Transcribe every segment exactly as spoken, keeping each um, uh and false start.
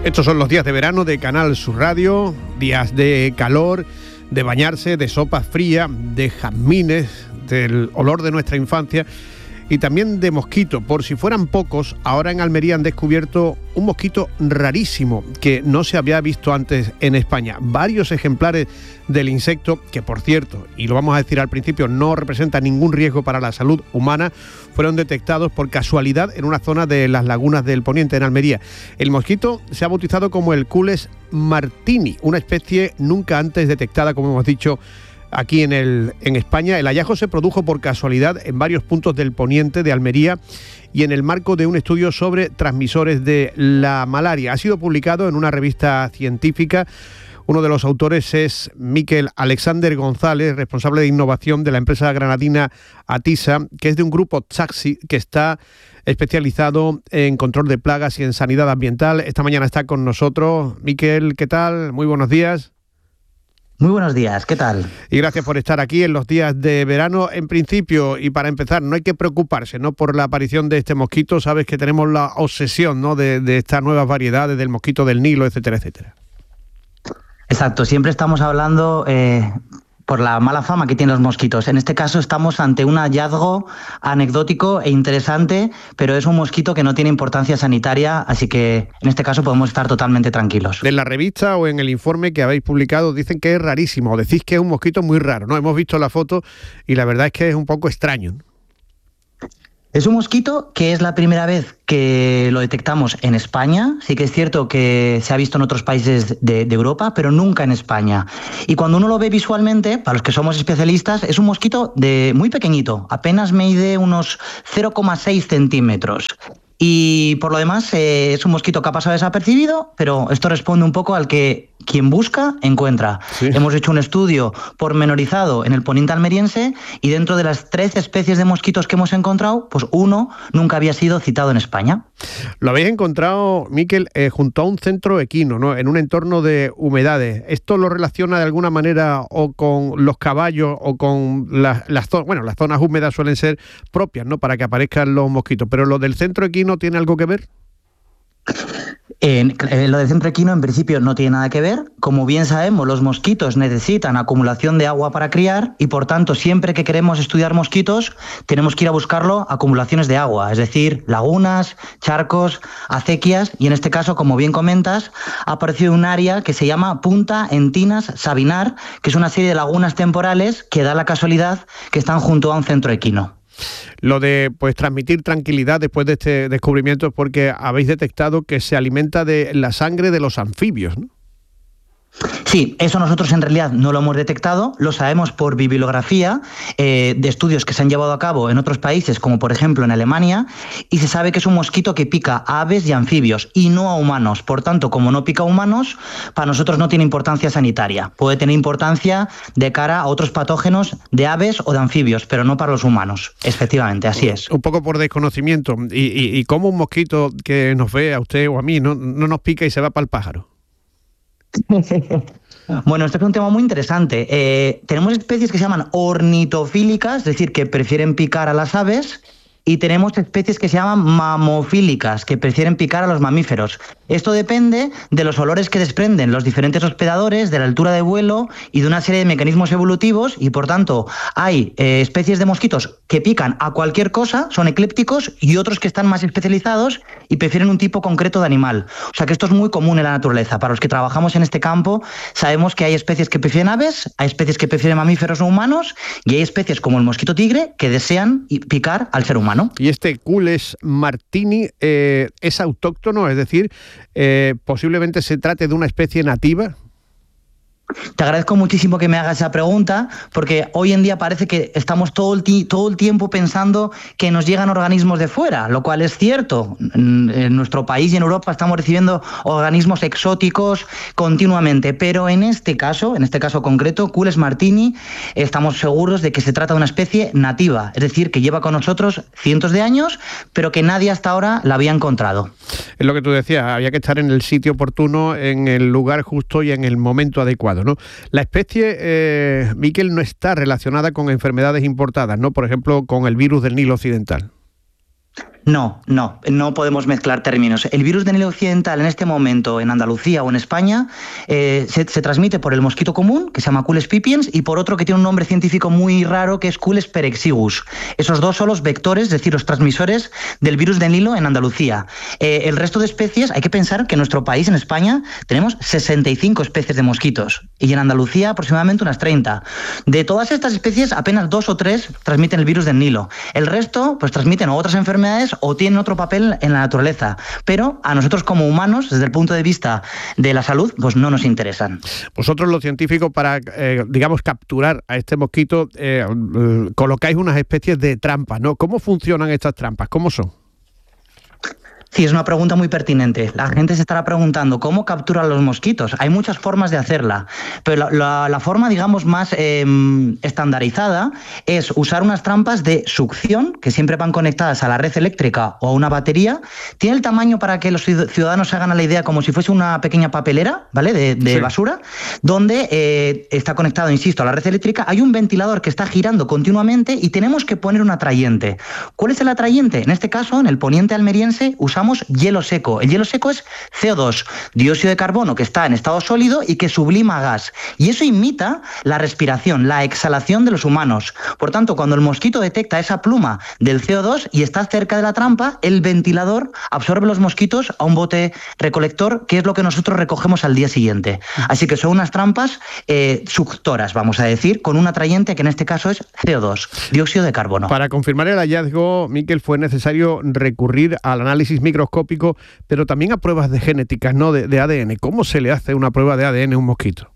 Estos son los días de verano de Canal Sur Radio, días de calor, de bañarse, de sopas frías, de jazmines, del olor de nuestra infancia y también de mosquito. Por si fueran pocos, ahora en Almería han descubierto un mosquito rarísimo que no se había visto antes en España. Varios ejemplares del insecto, que por cierto, y lo vamos a decir al principio, no representa ningún riesgo para la salud humana, fueron detectados por casualidad en una zona de las lagunas del Poniente, en Almería. El mosquito se ha bautizado como el Culex martini, una especie nunca antes detectada, como hemos dicho, aquí en, el, en España. El hallazgo se produjo por casualidad en varios puntos del Poniente de Almería y en el marco de un estudio sobre transmisores de la malaria. Ha sido publicado en una revista científica. Uno de los autores es Miquel Alexander González, responsable de innovación de la empresa granadina Atisa, que es de un grupo Taxi que está especializado en control de plagas y en sanidad ambiental. Esta mañana está con nosotros. Miquel, ¿qué tal? Muy buenos días. Muy buenos días, ¿qué tal? Y gracias por estar aquí en los días de verano. En principio, y para empezar, no hay que preocuparse, ¿no?, por la aparición de este mosquito. Sabes que tenemos la obsesión, ¿no?, de, de estas nuevas variedades, del mosquito del Nilo, etcétera, etcétera. Exacto, siempre estamos hablando eh, por la mala fama que tienen los mosquitos. En este caso estamos ante un hallazgo anecdótico e interesante, pero es un mosquito que no tiene importancia sanitaria, así que en este caso podemos estar totalmente tranquilos. En la revista o en el informe que habéis publicado dicen que es rarísimo, o decís que es un mosquito muy raro, ¿no? Hemos visto la foto y la verdad es que es un poco extraño, ¿no? Es un mosquito que es la primera vez que lo detectamos en España. Sí que es cierto que se ha visto en otros países de, de Europa, pero nunca en España. Y cuando uno lo ve visualmente, para los que somos especialistas, es un mosquito de muy pequeñito, apenas mide unos cero coma seis centímetros. Y por lo demás eh, es un mosquito que ha pasado desapercibido, pero esto responde un poco al que quien busca, encuentra. Sí. Hemos hecho un estudio pormenorizado en el Poniente almeriense y dentro de las trece especies de mosquitos que hemos encontrado, pues uno nunca había sido citado en España. Lo habéis encontrado, Miquel, eh, junto a un centro equino, ¿no?, en un entorno de humedades. ¿Esto lo relaciona de alguna manera o con los caballos o con las, las zonas? Bueno, las zonas húmedas suelen ser propias, ¿no?, para que aparezcan los mosquitos, pero lo del centro equino ¿tiene algo que ver? En, en lo del centro equino en principio no tiene nada que ver. Como bien sabemos, los mosquitos necesitan acumulación de agua para criar y por tanto siempre que queremos estudiar mosquitos tenemos que ir a buscarlo a acumulaciones de agua, es decir, lagunas, charcos, acequias, y en este caso, como bien comentas, ha aparecido un área que se llama Punta Entinas Sabinar, que es una serie de lagunas temporales que da la casualidad que están junto a un centro equino. Lo de pues transmitir tranquilidad después de este descubrimiento es porque habéis detectado que se alimenta de la sangre de los anfibios, ¿no? Sí, eso nosotros en realidad no lo hemos detectado, lo sabemos por bibliografía eh, de estudios que se han llevado a cabo en otros países, como por ejemplo en Alemania, y se sabe que es un mosquito que pica a aves y anfibios y no a humanos. Por tanto, como no pica a humanos, para nosotros no tiene importancia sanitaria. Puede tener importancia de cara a otros patógenos de aves o de anfibios, pero no para los humanos. Efectivamente, así es. Un poco por desconocimiento. ¿Y, y, y cómo un mosquito que nos ve a usted o a mí no, no nos pica y se va para el pájaro? Bueno, este es un tema muy interesante. Eh, tenemos especies que se llaman ornitofílicas, es decir, que prefieren picar a las aves, y tenemos especies que se llaman mamofílicas, que prefieren picar a los mamíferos. Esto depende de los olores que desprenden los diferentes hospedadores, de la altura de vuelo y de una serie de mecanismos evolutivos, y por tanto hay eh, especies de mosquitos que pican a cualquier cosa, son eclípticos, y otros que están más especializados y prefieren un tipo concreto de animal. O sea que esto es muy común en la naturaleza. Para los que trabajamos en este campo sabemos que hay especies que prefieren aves, hay especies que prefieren mamíferos o humanos, y hay especies como el mosquito tigre que desean picar al ser humano. Y este Culex martini eh, es autóctono, es decir, eh, posiblemente se trate de una especie nativa. Te agradezco muchísimo que me hagas esa pregunta, porque hoy en día parece que estamos todo el, ti- todo el tiempo pensando que nos llegan organismos de fuera, lo cual es cierto. En, en nuestro país y en Europa estamos recibiendo organismos exóticos continuamente, pero en este caso, en este caso concreto, Culex martini, estamos seguros de que se trata de una especie nativa, es decir, que lleva con nosotros cientos de años, pero que nadie hasta ahora la había encontrado. Es lo que tú decías, había que estar en el sitio oportuno, en el lugar justo y en el momento adecuado, ¿no? La especie, eh, Miquel, no está relacionada con enfermedades importadas, ¿no? Por ejemplo, con el virus del Nilo Occidental. No, no, no podemos mezclar términos. El virus del Nilo occidental en este momento en Andalucía o en España eh, se, se transmite por el mosquito común, que se llama Culex pipiens, y por otro que tiene un nombre científico muy raro, que es Culex perexigus. Esos dos son los vectores, es decir, los transmisores del virus del Nilo en Andalucía. Eh, el resto de especies, hay que pensar que en nuestro país, en España, tenemos sesenta y cinco especies de mosquitos y en Andalucía aproximadamente unas treinta. De todas estas especies, apenas dos o tres transmiten el virus del Nilo. El resto, pues transmiten otras enfermedades o tienen otro papel en la naturaleza, pero a nosotros como humanos, desde el punto de vista de la salud, pues no nos interesan. Vosotros los científicos, para, eh, digamos, capturar a este mosquito, eh, eh, colocáis unas especies de trampas, ¿no? ¿Cómo funcionan estas trampas? ¿Cómo son? Sí, es una pregunta muy pertinente. La gente se estará preguntando cómo capturan los mosquitos. Hay muchas formas de hacerla, pero la, la, la forma, digamos, más eh, estandarizada es usar unas trampas de succión que siempre van conectadas a la red eléctrica o a una batería. Tiene el tamaño, para que los ciudadanos se hagan a la idea, como si fuese una pequeña papelera, ¿vale? De, de sí. basura, donde eh, está conectado, insisto, a la red eléctrica. Hay un ventilador que está girando continuamente y tenemos que poner un atrayente. ¿Cuál es el atrayente? En este caso, en el poniente almeriense, usamos hielo seco. El hielo seco es C O dos, dióxido de carbono, que está en estado sólido y que sublima gas. Y eso imita la respiración, la exhalación de los humanos. Por tanto, cuando el mosquito detecta esa pluma del C O dos y está cerca de la trampa, el ventilador absorbe los mosquitos a un bote recolector, que es lo que nosotros recogemos al día siguiente. Así que son unas trampas eh, suctoras, vamos a decir, con un atrayente que en este caso es C O dos, dióxido de carbono. Para confirmar el hallazgo, Miquel, fue necesario recurrir al análisis microscópico, pero también a pruebas de genéticas, ¿no? De, de A D N. ¿Cómo se le hace una prueba de A D N a un mosquito?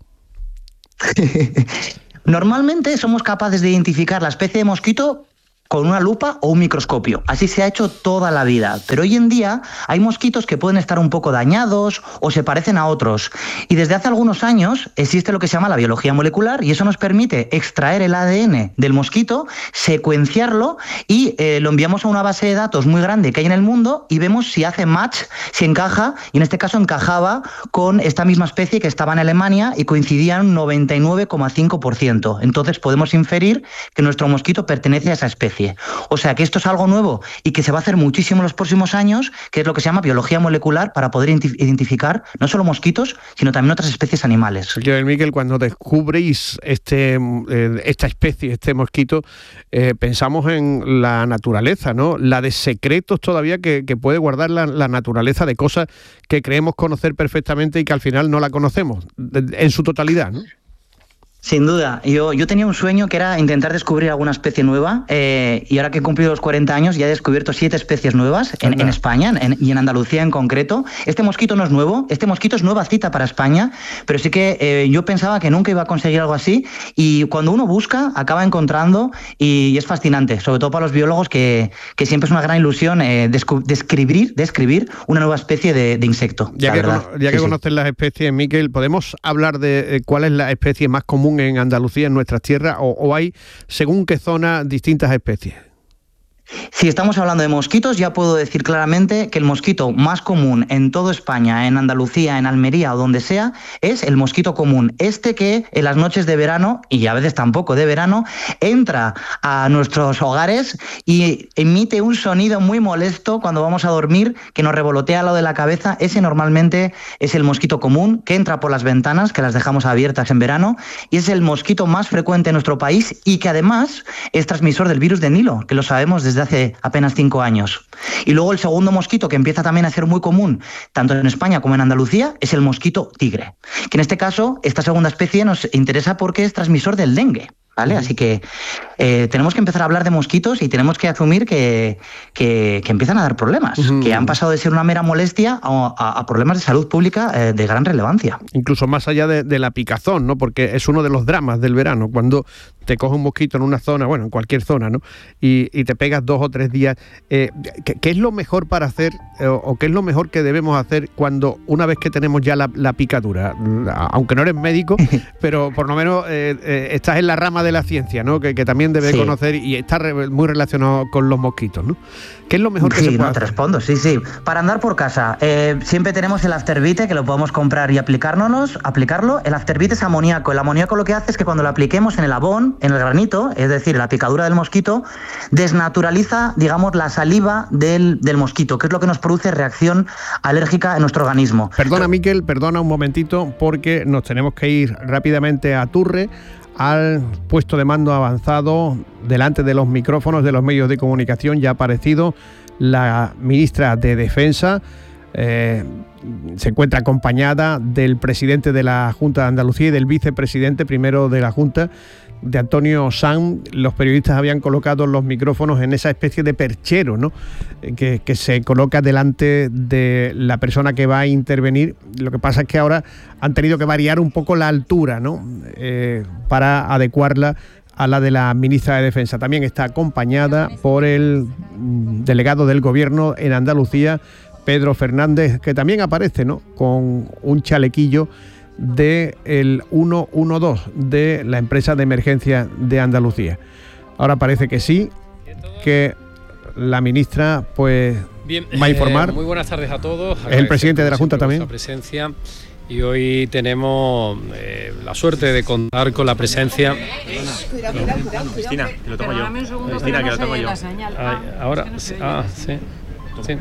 Normalmente somos capaces de identificar la especie de mosquito con una lupa o un microscopio. Así se ha hecho toda la vida. Pero hoy en día hay mosquitos que pueden estar un poco dañados o se parecen a otros. Y desde hace algunos años existe lo que se llama la biología molecular, y eso nos permite extraer el A D N del mosquito, secuenciarlo y eh, lo enviamos a una base de datos muy grande que hay en el mundo y vemos si hace match, si encaja, y en este caso encajaba con esta misma especie que estaba en Alemania y coincidía un noventa y nueve coma cinco por ciento. Entonces podemos inferir que nuestro mosquito pertenece a esa especie. O sea que esto es algo nuevo y que se va a hacer muchísimo en los próximos años, que es lo que se llama biología molecular, para poder identificar no solo mosquitos, sino también otras especies animales. Miquel, cuando descubréis este, eh, esta especie, este mosquito, eh, pensamos en la naturaleza, ¿no? La de secretos todavía que, que puede guardar la, la naturaleza, de cosas que creemos conocer perfectamente y que al final no la conocemos en su totalidad, ¿no? Sin duda, yo, yo tenía un sueño que era intentar descubrir alguna especie nueva, eh, y ahora que he cumplido los cuarenta años ya he descubierto siete especies nuevas en, en España en, y en Andalucía en concreto. Este mosquito no es nuevo, este mosquito es nueva cita para España, pero sí que eh, yo pensaba que nunca iba a conseguir algo así, y cuando uno busca acaba encontrando, y, y es fascinante, sobre todo para los biólogos, que, que siempre es una gran ilusión eh, descu- describir, describir una nueva especie de, de insecto. Ya que, cono- ya que sí, conocen sí. las especies, Miquel, ¿podemos hablar de eh, cuál es la especie más común en Andalucía, en nuestras tierras, o, o hay, según qué zona, distintas especies? Si estamos hablando de mosquitos, ya puedo decir claramente que el mosquito más común en toda España, en Andalucía, en Almería o donde sea, es el mosquito común. Este que en las noches de verano, y a veces tampoco de verano, entra a nuestros hogares y emite un sonido muy molesto cuando vamos a dormir, que nos revolotea al lado de la cabeza. Ese normalmente es el mosquito común, que entra por las ventanas, que las dejamos abiertas en verano, y es el mosquito más frecuente en nuestro país y que además es transmisor del virus del Nilo, que lo sabemos desde hace apenas cinco años. Y luego el segundo mosquito, que empieza también a ser muy común tanto en España como en Andalucía, es el mosquito tigre, que en este caso esta segunda especie nos interesa porque es transmisor del dengue, ¿vale? Uh-huh. Así que eh, tenemos que empezar a hablar de mosquitos y tenemos que asumir que, que, que empiezan a dar problemas, uh-huh. que han pasado de ser una mera molestia a, a, a problemas de salud pública eh, de gran relevancia. Incluso más allá de, de la picazón, ¿no? Porque es uno de los dramas del verano, cuando te coge un mosquito en una zona, bueno, en cualquier zona, ¿no? Y, y te pegas dos o tres días. Eh, ¿qué, ¿Qué es lo mejor para hacer, eh, o qué es lo mejor que debemos hacer cuando, una vez que tenemos ya la, la picadura? Aunque no eres médico, pero por lo menos eh, eh, estás en la rama de la ciencia, ¿no? Que, que también también debe sí. conocer y está re, muy relacionado con los mosquitos, ¿no? ¿Qué es lo mejor que sí, se puede no, hacer? te respondo, sí, sí. Para andar por casa, eh, siempre tenemos el Afterbite, que lo podemos comprar y aplicárnoslos, aplicarlo. El Afterbite es amoníaco. El amoníaco lo que hace es que cuando lo apliquemos en el abón, en el granito, es decir, en la picadura del mosquito, desnaturaliza, digamos, la saliva del, del mosquito, que es lo que nos produce reacción alérgica en nuestro organismo. Perdona, Miquel, perdona un momentito, porque nos tenemos que ir rápidamente a Turre, al puesto de mando avanzado, delante de los micrófonos de los medios de comunicación. Ya ha aparecido la ministra de Defensa, eh, se encuentra acompañada del presidente de la Junta de Andalucía y del vicepresidente primero de la Junta, de Antonio Sanz. Los periodistas habían colocado los micrófonos en esa especie de perchero, ¿no? que, que se coloca delante de la persona que va a intervenir. Lo que pasa es que ahora han tenido que variar un poco la altura, ¿no? Eh, para adecuarla a la de la ministra de Defensa. También está acompañada por el delegado del Gobierno en Andalucía, Pedro Fernández, que también aparece, ¿no?, con un chalequillo del ciento doce de la empresa de emergencia de Andalucía. Ahora parece que sí, que la ministra pues Bien, va a informar. Eh, muy buenas tardes a todos. Es el presidente de la Junta también. Presencia. Y hoy tenemos eh, la suerte de contar con la presencia. Cuidado, cuidado, cuidado. Cristina, que lo tomo yo. Perdóname un segundo, Cristina, que lo no tomo se yo. la señal. Ay, Ah, ahora, es que no se sí, oye. ah, sí, sí.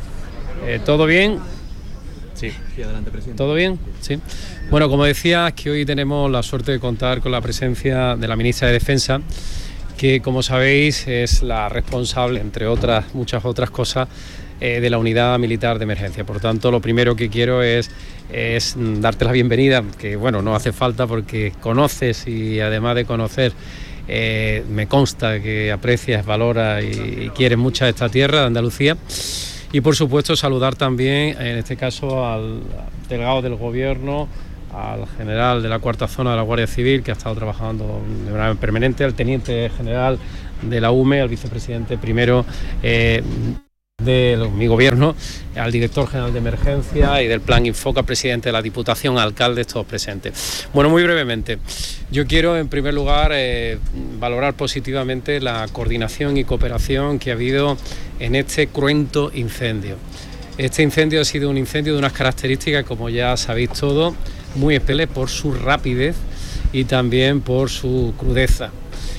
Eh, ¿Todo bien? Sí, sí, adelante, presidente. ¿Todo bien? Sí. Bueno, como decía, que hoy tenemos la suerte de contar con la presencia de la ministra de Defensa, que, como sabéis, es la responsable, entre otras muchas otras cosas, eh, de la Unidad Militar de Emergencia. Por tanto, lo primero que quiero es, es darte la bienvenida, que bueno, no hace falta porque conoces y además de conocer, eh, me consta que aprecias, valoras y, y quieres mucho esta tierra de Andalucía. Y por supuesto saludar también, en este caso, al delegado del Gobierno, al general de la cuarta zona de la Guardia Civil, que ha estado trabajando de manera permanente, al teniente general de la U M E, al vicepresidente primero eh, de mi gobierno, al director general de emergencia y del Plan Infoca, presidente de la Diputación, alcaldes, todos presentes. Bueno, muy brevemente, yo quiero en primer lugar eh, valorar positivamente la coordinación y cooperación que ha habido en este cruento incendio. Este incendio ha sido un incendio de unas características, como ya sabéis todos, muy especiales por su rapidez y también por su crudeza.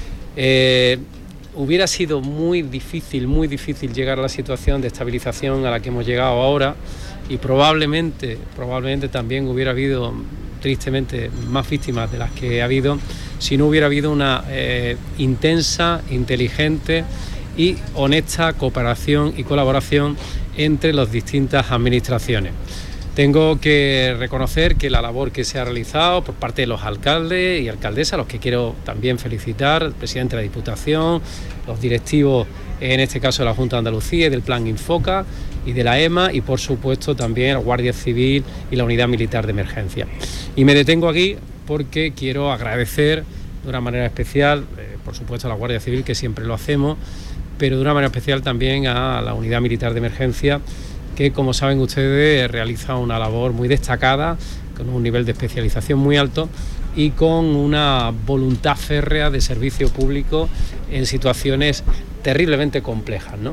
Eh, Hubiera sido muy difícil, muy difícil llegar a la situación de estabilización a la que hemos llegado ahora y probablemente, probablemente también hubiera habido, tristemente, más víctimas de las que ha habido si no hubiera habido una eh, intensa, inteligente y honesta cooperación y colaboración entre las distintas administraciones. Tengo que reconocer que la labor que se ha realizado por parte de los alcaldes y alcaldesas, a los que quiero también felicitar, el presidente de la Diputación, los directivos, en este caso de la Junta de Andalucía y del Plan Infoca y de la E M A, y por supuesto también la Guardia Civil y la Unidad Militar de Emergencia. Y me detengo aquí porque quiero agradecer de una manera especial, eh, por supuesto a la Guardia Civil, que siempre lo hacemos, pero de una manera especial también a la Unidad Militar de Emergencia, que, como saben ustedes, realiza una labor muy destacada, con un nivel de especialización muy alto y con una voluntad férrea de servicio público en situaciones terriblemente complejas, ¿no?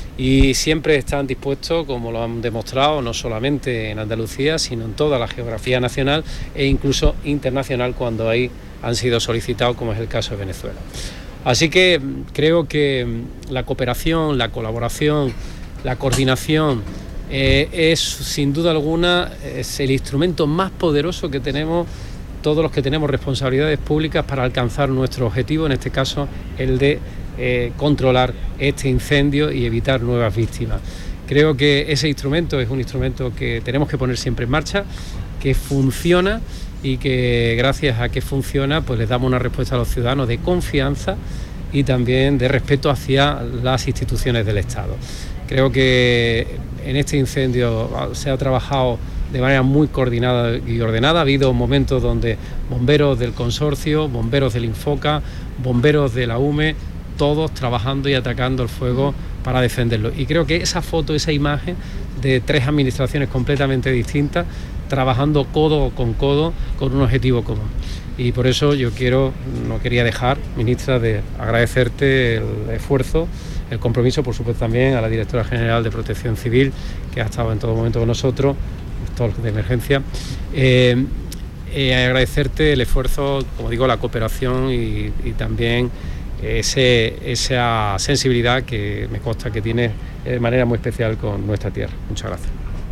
Y siempre están dispuestos, como lo han demostrado, no solamente en Andalucía, sino en toda la geografía nacional e incluso internacional cuando ahí han sido solicitados, como es el caso de Venezuela. Así que creo que la cooperación, la colaboración, la coordinación eh, es sin duda alguna es el instrumento más poderoso que tenemos todos los que tenemos responsabilidades públicas para alcanzar nuestro objetivo, en este caso el de eh, controlar este incendio y evitar nuevas víctimas. Creo que ese instrumento es un instrumento que tenemos que poner siempre en marcha, que funciona y que gracias a que funciona pues les damos una respuesta a los ciudadanos de confianza y también de respeto hacia las instituciones del Estado. Creo que en este incendio se ha trabajado de manera muy coordinada y ordenada. Ha habido momentos donde bomberos del consorcio, bomberos del Infoca, bomberos de la U M E, todos trabajando y atacando el fuego para defenderlo. Y creo que esa foto, esa imagen de tres administraciones completamente distintas, trabajando codo con codo con un objetivo común. Y por eso yo quiero, no quería dejar, ministra, de agradecerte el esfuerzo, el compromiso, por supuesto también a la directora general de Protección Civil, que ha estado en todo momento con nosotros, todos de emergencia. Eh, eh, agradecerte el esfuerzo, como digo, la cooperación y, y también ese, esa sensibilidad que me consta que tienes de manera muy especial con nuestra tierra. Muchas gracias.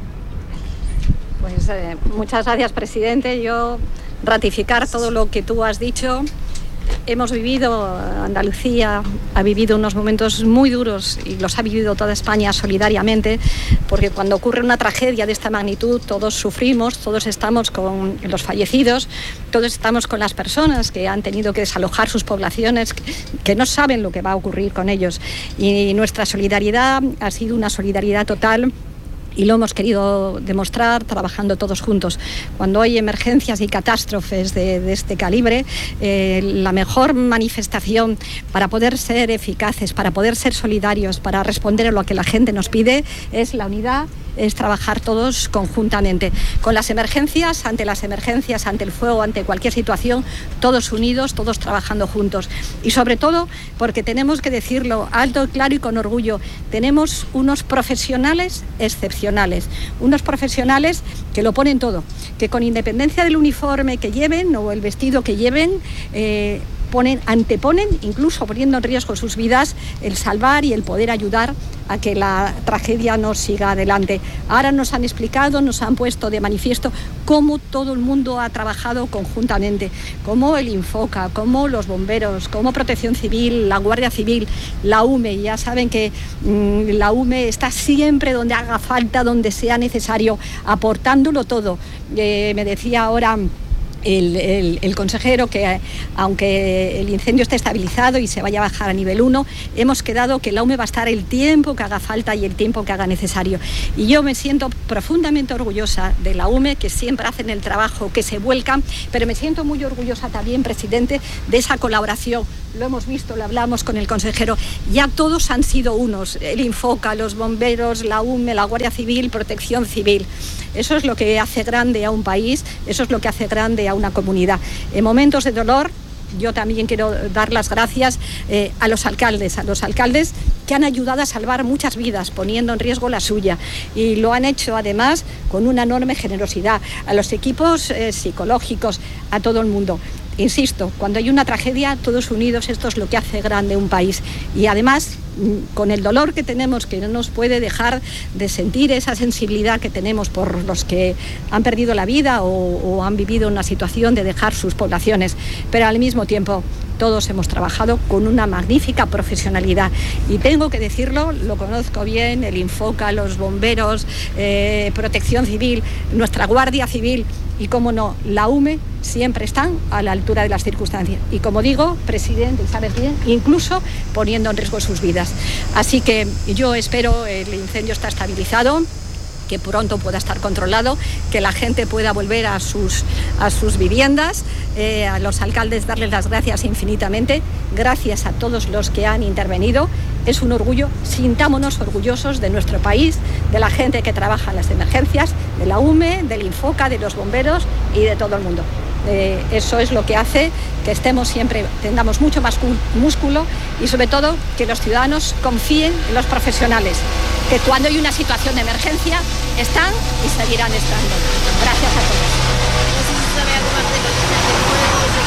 Pues eh, muchas gracias, presidente. Yo ratificar todo lo que tú has dicho. Hemos vivido, Andalucía ha vivido unos momentos muy duros y los ha vivido toda España solidariamente, porque cuando ocurre una tragedia de esta magnitud todos sufrimos, todos estamos con los fallecidos, todos estamos con las personas que han tenido que desalojar sus poblaciones, que, que no saben lo que va a ocurrir con ellos. Y nuestra solidaridad ha sido una solidaridad total. Y lo hemos querido demostrar trabajando todos juntos. Cuando hay emergencias y catástrofes de, de este calibre, eh, la mejor manifestación para poder ser eficaces, para poder ser solidarios, para responder a lo que la gente nos pide, es la unidad, es trabajar todos conjuntamente. Con las emergencias, ante las emergencias, ante el fuego, ante cualquier situación, todos unidos, todos trabajando juntos. Y sobre todo, porque tenemos que decirlo alto, claro y con orgullo, tenemos unos profesionales excepcionales. Unos profesionales que lo ponen todo, que con independencia del uniforme que lleven o el vestido que lleven, eh, ponen, anteponen, incluso poniendo en riesgo sus vidas, el salvar y el poder ayudar a que la tragedia no siga adelante. Ahora nos han explicado, nos han puesto de manifiesto cómo todo el mundo ha trabajado conjuntamente, cómo el Infoca, cómo los bomberos, cómo Protección Civil, la Guardia Civil, la U M E. Ya saben que mmm, la U M E está siempre donde haga falta, donde sea necesario, aportándolo todo. Eh, me decía ahora El, el, el consejero que, aunque el incendio esté estabilizado y se vaya a bajar a nivel uno, hemos quedado que la U M E va a estar el tiempo que haga falta y el tiempo que haga necesario. Y yo me siento profundamente orgullosa de la U M E, que siempre hacen el trabajo, que se vuelcan, pero me siento muy orgullosa también, presidente, de esa colaboración. Lo hemos visto, lo hablamos con el consejero, ya todos han sido unos, el Infoca, los bomberos, la U M E, la Guardia Civil, Protección Civil. Eso es lo que hace grande a un país, eso es lo que hace grande a una comunidad. En momentos de dolor, yo también quiero dar las gracias eh, a los alcaldes, a los alcaldes que han ayudado a salvar muchas vidas, poniendo en riesgo la suya. Y lo han hecho además con una enorme generosidad. A los equipos eh, psicológicos, a todo el mundo. Insisto, cuando hay una tragedia, todos unidos, esto es lo que hace grande un país. Y además, con el dolor que tenemos, que no nos puede dejar de sentir esa sensibilidad que tenemos por los que han perdido la vida o, o han vivido una situación de dejar sus poblaciones, pero al mismo tiempo todos hemos trabajado con una magnífica profesionalidad. Y tengo que decirlo, lo conozco bien, el Infoca, los bomberos, eh, Protección Civil, nuestra Guardia Civil y, cómo no, la U M E, siempre están a la altura de las circunstancias. Y como digo, presidente, y sabes bien, incluso poniendo en riesgo sus vidas. Así que yo espero, el incendio está estabilizado, que pronto pueda estar controlado, que la gente pueda volver a sus, a sus viviendas. Eh, a los alcaldes darles las gracias infinitamente, gracias a todos los que han intervenido. Es un orgullo, sintámonos orgullosos de nuestro país, de la gente que trabaja en las emergencias, de la U M E, del Infoca, de los bomberos y de todo el mundo. Eh, eso es lo que hace que estemos siempre, tengamos mucho más músculo y sobre todo que los ciudadanos confíen en los profesionales, que cuando hay una situación de emergencia están y seguirán estando. Gracias a todos. No sé si sabe algo más de los fuegos, de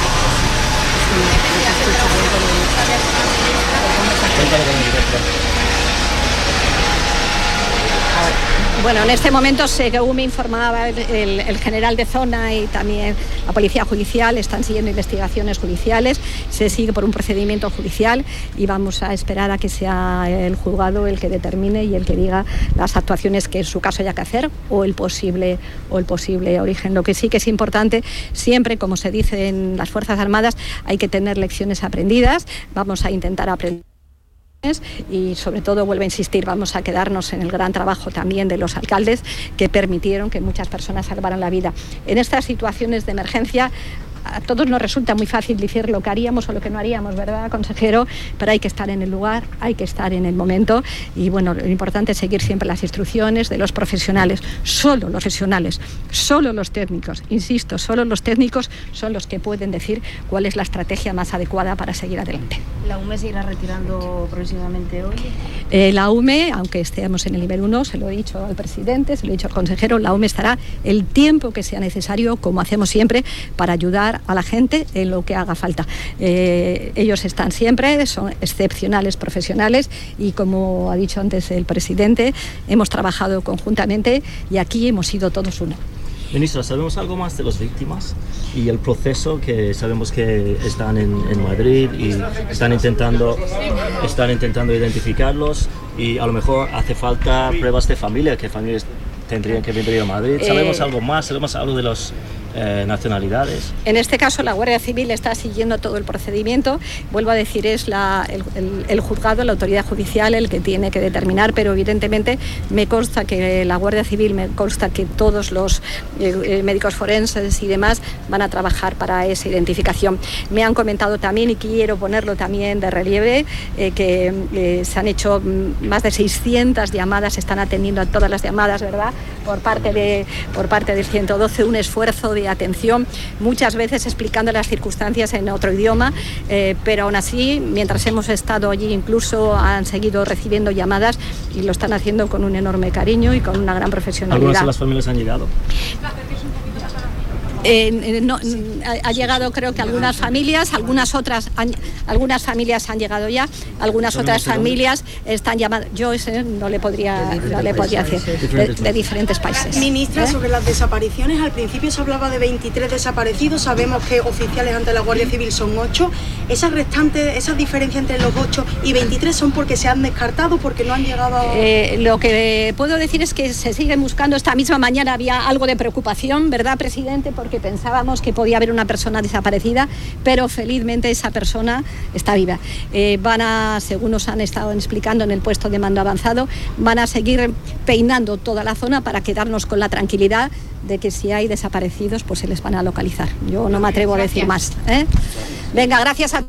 Bueno, en este momento, según me informaba el, el, el general de zona y también la Policía Judicial, están siguiendo investigaciones judiciales, se sigue por un procedimiento judicial y vamos a esperar a que sea el juzgado el que determine y el que diga las actuaciones que en su caso haya que hacer o el posible, o el posible origen. Lo que sí que es importante, siempre, como se dice en las Fuerzas Armadas, hay que tener lecciones aprendidas, vamos a intentar aprender. Y sobre todo, vuelvo a insistir, vamos a quedarnos en el gran trabajo también de los alcaldes que permitieron que muchas personas salvaran la vida. En estas situaciones de emergencia a todos nos resulta muy fácil decir lo que haríamos o lo que no haríamos, ¿verdad, consejero? Pero hay que estar en el lugar, hay que estar en el momento y bueno, lo importante es seguir siempre las instrucciones de los profesionales, solo los profesionales, solo los técnicos, insisto, solo los técnicos son los que pueden decir cuál es la estrategia más adecuada para seguir adelante. ¿La U M E se irá retirando progresivamente hoy? Eh, la U M E, aunque estemos en el nivel uno, se lo he dicho al presidente, se lo he dicho al consejero, la U M E estará el tiempo que sea necesario, como hacemos siempre, para ayudar a la gente en lo que haga falta. Eh, ellos están siempre, son excepcionales profesionales y como ha dicho antes el presidente, hemos trabajado conjuntamente y aquí hemos sido todos uno. Ministra, ¿sabemos algo más de las víctimas y el proceso que sabemos que están en, en Madrid y están intentando, están intentando identificarlos y a lo mejor hace falta pruebas de familia, que familias tendrían que venir a Madrid? ¿Sabemos eh, algo más? ¿Sabemos algo de los eh, nacionalidades? En este caso la Guardia Civil está siguiendo todo el procedimiento. Vuelvo a decir, es la, el, el, el juzgado, la autoridad judicial el que tiene que determinar, pero evidentemente me consta que la Guardia Civil, me consta que todos los eh, médicos forenses y demás van a trabajar para esa identificación. Me han comentado también, y quiero ponerlo también de relieve, eh, que eh, se han hecho más de seiscientas llamadas, se están atendiendo a todas las llamadas, ¿verdad?, por parte de por parte del ciento doce, un esfuerzo de atención, muchas veces explicando las circunstancias en otro idioma, eh, pero aún así, mientras hemos estado allí, incluso han seguido recibiendo llamadas y lo están haciendo con un enorme cariño y con una gran profesionalidad. ¿Algunas de las familias han llegado? Eh, no, ha, ha llegado, creo que algunas familias, algunas otras, han, algunas familias han llegado ya, algunas otras familias están llamadas. Yo ese no le podría, no le podría decir, de, de diferentes países. Ministra, ¿Eh? sobre las desapariciones, al principio se hablaba de veintitrés desaparecidos, sabemos que oficiales ante la Guardia Civil son ocho. Esas restantes, esas diferencias entre los ocho y veintitrés son porque se han descartado, porque no han llegado a... Eh, lo que puedo decir es que se siguen buscando. Esta misma mañana había algo de preocupación, ¿verdad, presidente?, porque pensábamos que podía haber una persona desaparecida, pero felizmente esa persona está viva. Eh, van a, según nos han estado explicando en el puesto de mando avanzado, van a seguir peinando toda la zona para quedarnos con la tranquilidad de que si hay desaparecidos, pues se les van a localizar. Yo no me atrevo a decir más, ¿eh? Venga, gracias a...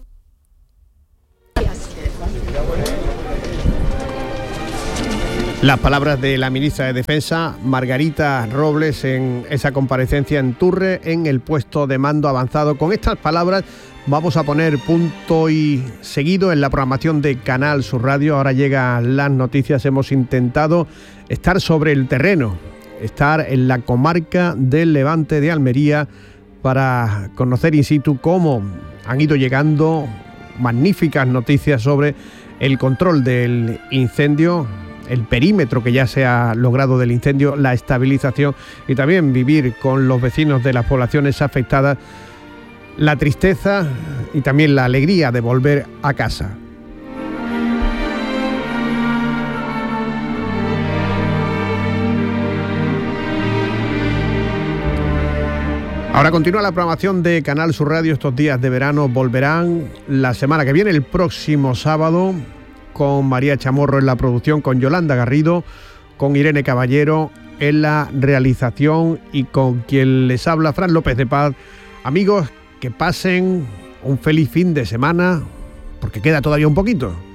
Las palabras de la ministra de Defensa, Margarita Robles, en esa comparecencia en Turre, en el puesto de mando avanzado. Con estas palabras vamos a poner punto y seguido en la programación de Canal Sur Radio. Ahora llegan las noticias. Hemos intentado estar sobre el terreno, estar en la comarca del Levante de Almería para conocer in situ cómo han ido llegando magníficas noticias sobre el control del incendio, el perímetro que ya se ha logrado del incendio, la estabilización y también vivir con los vecinos de las poblaciones afectadas la tristeza y también la alegría de volver a casa. Ahora continúa la programación de Canal Sur Radio. Estos días de verano volverán la semana que viene, el próximo sábado, con María Chamorro en la producción, con Yolanda Garrido, con Irene Caballero en la realización y con quien les habla, Fran López de Paz. Amigos, que pasen un feliz fin de semana, porque queda todavía un poquito.